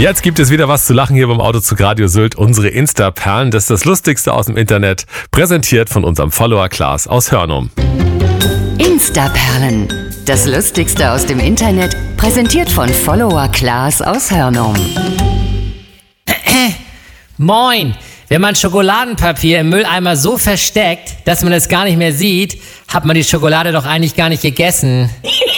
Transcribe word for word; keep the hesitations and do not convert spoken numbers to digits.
Jetzt gibt es wieder was zu lachen hier beim Autozug Radio Sylt. Unsere Insta-Perlen, das ist das Lustigste aus dem Internet, präsentiert von unserem Follower Klaas aus Hörnum. Insta-Perlen, das Lustigste aus dem Internet, präsentiert von Follower Klaas aus Hörnum. Moin! Wenn man Schokoladenpapier im Mülleimer so versteckt, dass man es gar nicht mehr sieht, hat man die Schokolade doch eigentlich gar nicht gegessen.